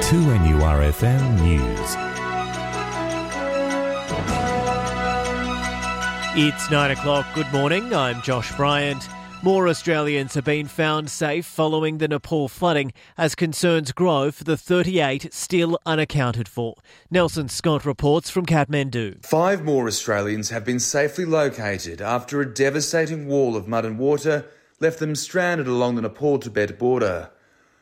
2NURFM News. It's 9 o'clock. Good morning. I'm Josh Bryant. More Australians have been found safe following the Nepal flooding as concerns grow for the 38 still unaccounted for. Nelson Scott reports from Kathmandu. 5 more Australians have been safely located after a devastating wall of mud and water left them stranded along the Nepal-Tibet border.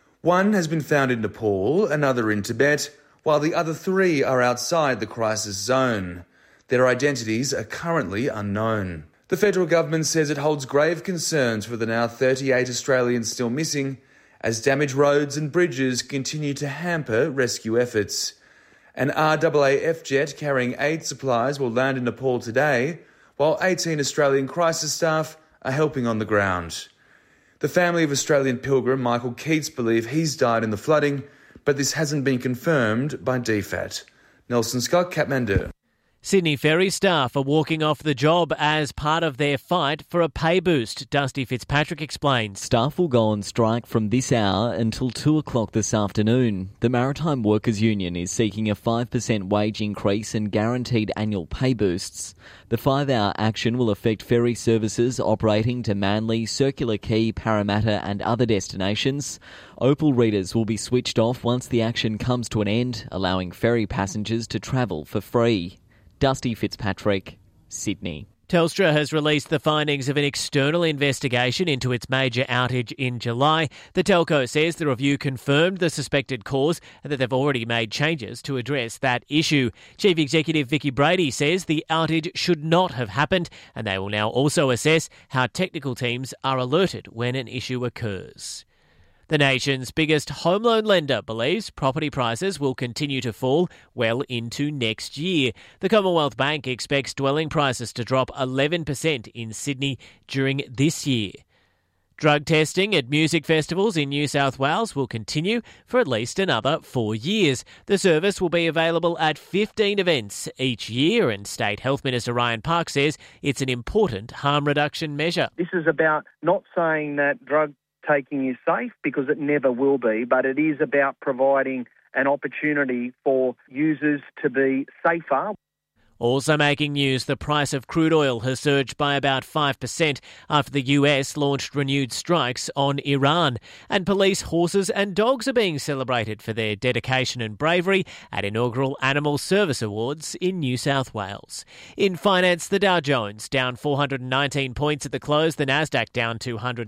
1 has been found in Nepal, another in Tibet, while the other 3 are outside the crisis zone. Their identities are currently unknown. The federal government says it holds grave concerns for the now 38 Australians still missing, as damaged roads and bridges continue to hamper rescue efforts. An RAAF jet carrying aid supplies will land in Nepal today, while 18 Australian crisis staff are helping on the ground. The family of Australian pilgrim Michael Keats believe he's died in the flooding, but this hasn't been confirmed by DFAT. Nelson Scott, Kathmandu. Sydney Ferry staff are walking off the job as part of their fight for a pay boost. Dusty Fitzpatrick explains. Staff will go on strike from this hour until 2 o'clock this afternoon. The Maritime Workers Union is seeking a 5% wage increase and guaranteed annual pay boosts. The 5-hour action will affect ferry services operating to Manly, Circular Quay, Parramatta and other destinations. Opal readers will be switched off once the action comes to an end, allowing ferry passengers to travel for free. Dusty Fitzpatrick, Sydney. Telstra has released the findings of an external investigation into its major outage in July. The telco says the review confirmed the suspected cause and that they've already made changes to address that issue. Chief Executive Vicky Brady says the outage should not have happened, and they will now also assess how technical teams are alerted when an issue occurs. The nation's biggest home loan lender believes property prices will continue to fall well into next year. The Commonwealth Bank expects dwelling prices to drop 11% in Sydney during this year. Drug testing at music festivals in New South Wales will continue for at least another 4 years. The service will be available at 15 events each year, and State Health Minister Ryan Park says it's an important harm reduction measure. This is about not saying that drug taking is safe, because it never will be, but it is about providing an opportunity for users to be safer. Also making news, the price of crude oil has surged by about 5% after the US launched renewed strikes on Iran. And police horses and dogs are being celebrated for their dedication and bravery at inaugural Animal Service Awards in New South Wales. In finance, the Dow Jones down 419 points at the close, the Nasdaq down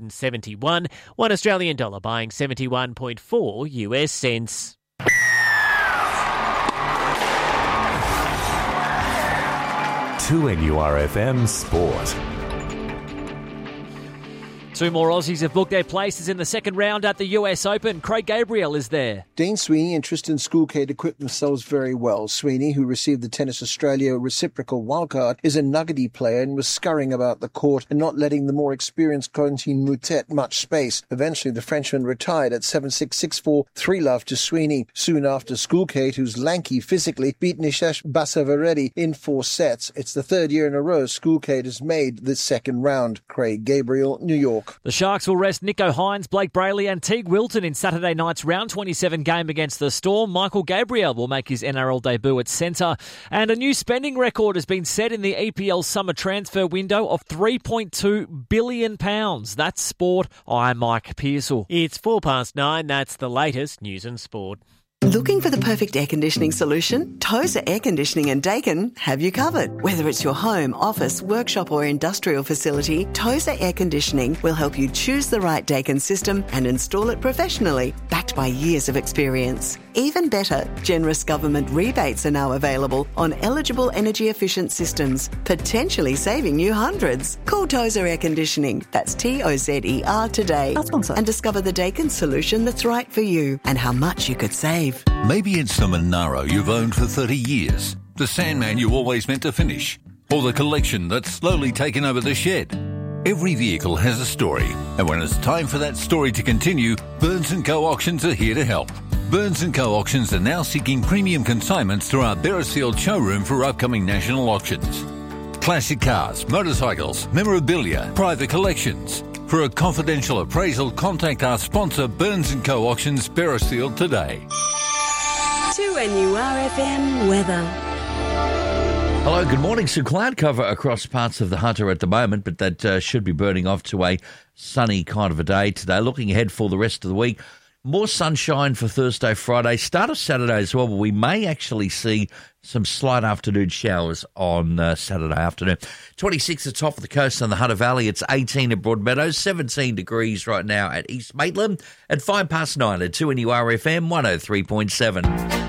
271, $1 Australian dollar buying 71.4 US cents. To NURFM Sport. 2 more Aussies have booked their places in the second round at the US Open. Craig Gabriel is there. Dean Sweeney and Tristan Schoolcade equipped themselves very well. Sweeney, who received the Tennis Australia reciprocal wildcard, is a nuggety player and was scurrying about the court and not letting the more experienced Corentin Moutet much space. Eventually, the Frenchman retired at 7-6, 6-4, 3-love to Sweeney. Soon after, Schoolcade, who's lanky physically, beat Nishesh Basavaredi in 4 sets. It's the 3rd year in a row Schoolcade has made the second round. Craig Gabriel, New York. The Sharks will rest Nico Hines, Blake Brayley and Teague Wilton in Saturday night's round 27 game against the Storm. Michael Gabriel will make his NRL debut at centre. And a new spending record has been set in the EPL summer transfer window of £3.2 billion. That's sport. I'm Mike Pearsall. It's 9:04. That's the latest news and sport. Looking for the perfect air conditioning solution? Tozer Air Conditioning and Dakin have you covered. Whether it's your home, office, workshop or industrial facility, Tozer Air Conditioning will help you choose the right Dakin system and install it professionally, backed by years of experience. Even better, generous government rebates are now available on eligible energy-efficient systems, potentially saving you hundreds. Call Tozer Air Conditioning, that's TOZER today, and discover the Dakin solution that's right for you and how much you could save. Maybe it's the Monaro you've owned for 30 years, the Sandman you always meant to finish, or the collection that's slowly taken over the shed. Every vehicle has a story, and when it's time for that story to continue, Burns & Co. Auctions are here to help. Burns & Co. Auctions are now seeking premium consignments through our Beresfield showroom for upcoming national auctions. Classic cars, motorcycles, memorabilia, private collections. For a confidential appraisal, contact our sponsor Burns & Co. Auctions Beresfield today. 2NURFM weather. Hello, good morning. Some cloud cover across parts of the Hunter at the moment, but that should be burning off to a sunny kind of a day today. Looking ahead for the rest of the week, more sunshine for Thursday, Friday, start of Saturday as well, but we may actually see some slight afternoon showers on Saturday afternoon. 26 at the top of the coast on the Hunter Valley. It's 18 at Broadmeadows, 17 degrees right now at East Maitland, at 9:05 at 2NURFM 103.7.